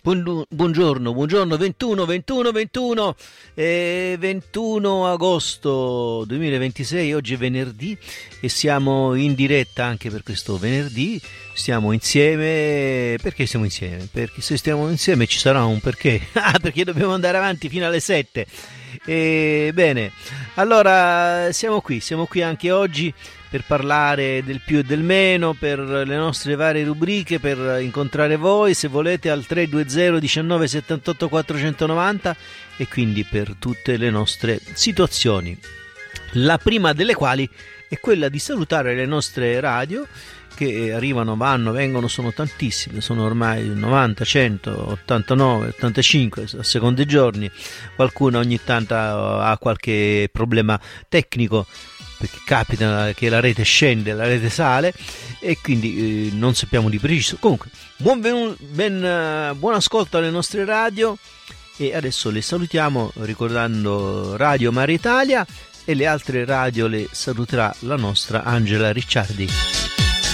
Buongiorno, 21 agosto 2026, oggi è venerdì e siamo in diretta anche per questo venerdì. Stiamo insieme, perché stiamo insieme? Perché se stiamo insieme ci sarà un perché, perché dobbiamo andare avanti fino alle 7. Bene, allora siamo qui anche oggi per parlare del più e del meno, per le nostre varie rubriche, per incontrare voi se volete al 320 19 78 490 e quindi per tutte le nostre situazioni. La prima delle quali è quella di salutare le nostre radio che arrivano, vanno, vengono, sono tantissime, sono ormai 90, 100, 89, 85 a seconda dei giorni. Qualcuno ogni tanto ha qualche problema tecnico, perché capita che la rete scende, la rete sale e quindi non sappiamo di preciso. Comunque, buon ascolto alle nostre radio e adesso le salutiamo ricordando Radio Mare Italia e le altre radio le saluterà la nostra Angela Ricciardi.